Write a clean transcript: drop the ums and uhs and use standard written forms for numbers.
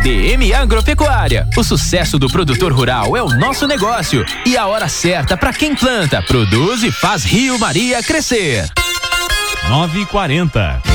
DM Agropecuária. O sucesso do produtor rural é o nosso negócio e a hora certa para quem planta, produz e faz Rio Maria crescer. 9h40.